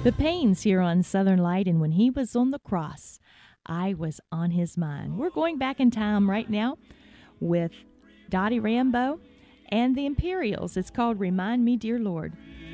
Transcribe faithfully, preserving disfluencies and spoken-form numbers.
The Pains here on Southern Light, and when he was on the cross, I was on his mind. We're going back in time right now with Dottie Rambo and the Imperials. It's called Remind Me, Dear Lord.